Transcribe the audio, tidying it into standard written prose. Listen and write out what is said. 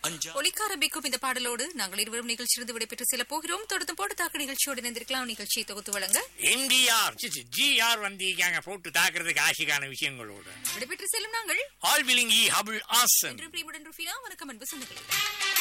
ஒலிக்காரபிக்கும் இந்த பாடலோடு நாங்கள் இருவரும் நிகழ்ச்சியிலிருந்து விடைபெற்று செல்ல போகிறோம். தொடர்ந்து போட்டு தாக்கு நிகழ்ச்சியோடு இணைந்திருக்கலாம். நிகழ்ச்சியை தொகுத்து வழங்க NDR GR வந்திருக்காங்க போட்டு தாக்குறதுக்கு ஆசைக்கான விஷயங்களோடு விடைபெற்று செல்லும் நாங்கள் ஆல் வில்லிங் ஹபுல் ஆசம் என்று பிரியமுடன் ருஃபினா. வணக்கம் அன்பு சொந்தங்களே.